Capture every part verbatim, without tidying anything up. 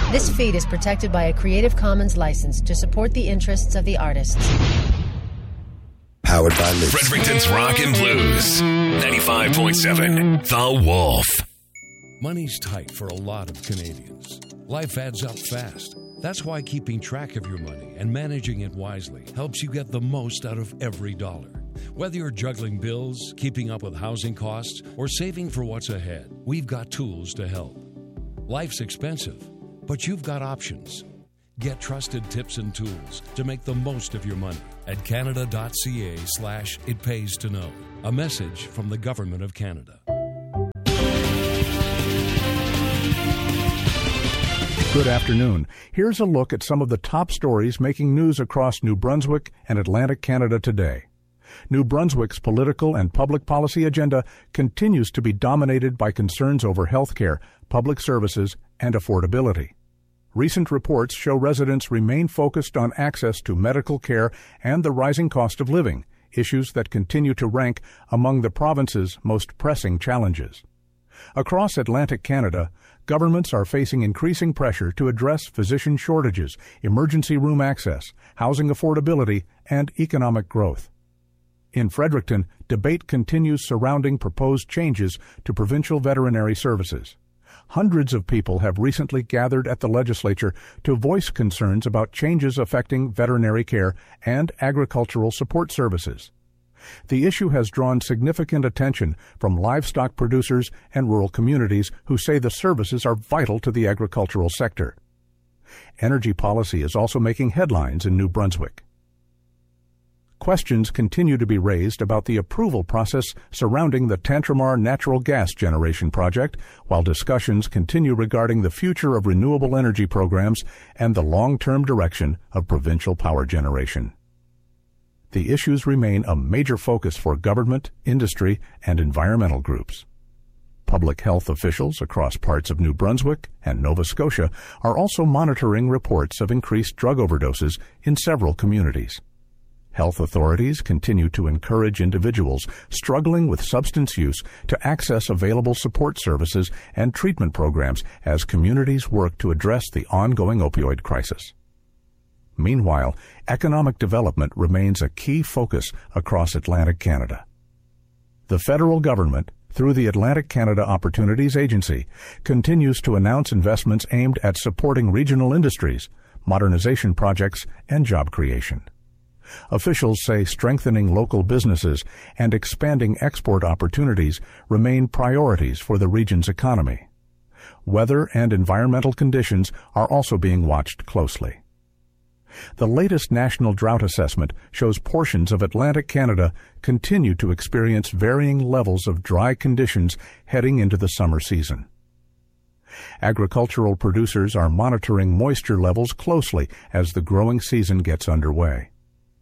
This feed is protected by a Creative Commons license to support the interests of the artists. Powered by Liz. Fredericton's Rock and Blues. ninety-five point seven The Wolf. Money's tight for a lot of Canadians. Life adds up fast. That's why keeping track of your money and managing it wisely helps you get the most out of every dollar. Whether you're juggling bills, keeping up with housing costs, or saving for what's ahead, we've got tools to help. Life's expensive, but you've got options. Get trusted tips and tools to make the most of your money at canada.ca slash it pays to know. A message from the Government of Canada. Good afternoon. Here's a look at some of the top stories making news across New Brunswick and Atlantic Canada today. New Brunswick's political and public policy agenda continues to be dominated by concerns over health care, public services, and affordability. Recent reports show residents remain focused on access to medical care and the rising cost of living, issues that continue to rank among the province's most pressing challenges. Across Atlantic Canada, governments are facing increasing pressure to address physician shortages, emergency room access, housing affordability, and economic growth. In Fredericton, debate continues surrounding proposed changes to provincial veterinary services. Hundreds of people have recently gathered at the legislature to voice concerns about changes affecting veterinary care and agricultural support services. The issue has drawn significant attention from livestock producers and rural communities who say the services are vital to the agricultural sector. Energy policy is also making headlines in New Brunswick. Questions continue to be raised about the approval process surrounding the Tantramar natural gas generation project, while discussions continue regarding the future of renewable energy programs and the long-term direction of provincial power generation. The issues remain a major focus for government, industry, and environmental groups. Public health officials across parts of New Brunswick and Nova Scotia are also monitoring reports of increased drug overdoses in several communities. Health authorities continue to encourage individuals struggling with substance use to access available support services and treatment programs as communities work to address the ongoing opioid crisis. Meanwhile, economic development remains a key focus across Atlantic Canada. The federal government, through the Atlantic Canada Opportunities Agency, continues to announce investments aimed at supporting regional industries, modernization projects, and job creation. Officials say strengthening local businesses and expanding export opportunities remain priorities for the region's economy. Weather and environmental conditions are also being watched closely. The latest national drought assessment shows portions of Atlantic Canada continue to experience varying levels of dry conditions heading into the summer season. Agricultural producers are monitoring moisture levels closely as the growing season gets underway.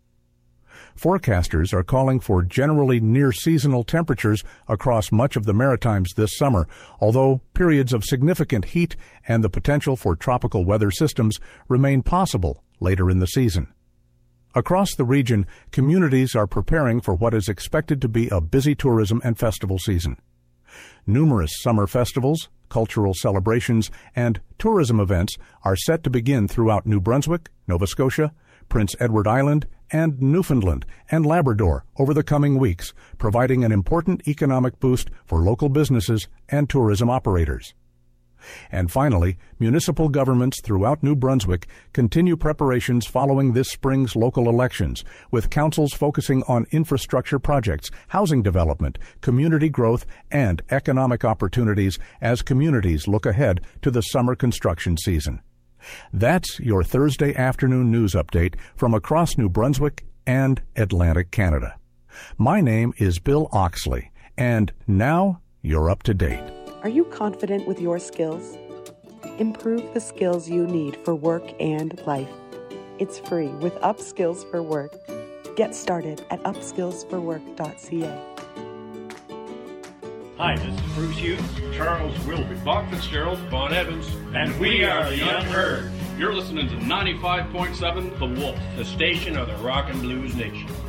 Forecasters are calling for generally near-seasonal temperatures across much of the Maritimes this summer, although periods of significant heat and the potential for tropical weather systems remain possible later in the season. Across the region, communities are preparing for what is expected to be a busy tourism and festival season. Numerous summer festivals, cultural celebrations, and tourism events are set to begin throughout New Brunswick, Nova Scotia, Prince Edward Island, and Newfoundland and Labrador over the coming weeks, providing an important economic boost for local businesses and tourism operators. And finally, municipal governments throughout New Brunswick continue preparations following this spring's local elections, with councils focusing on infrastructure projects, housing development, community growth, and economic opportunities as communities look ahead to the summer construction season. That's your Thursday afternoon news update from across New Brunswick and Atlantic Canada. My name is Bill Oxley, and now you're up to date. Are you confident with your skills? Improve the skills you need for work and life. It's free with Upskills for Work. Get started at upskills for work dot c a. Hi, this is Bruce Hughes, Charles Wilby, Bob Fitzgerald, Bon Evans, and we are the Unheard. You're listening to ninety-five point seven The Wolf, the station of the Rock and Blues Nation.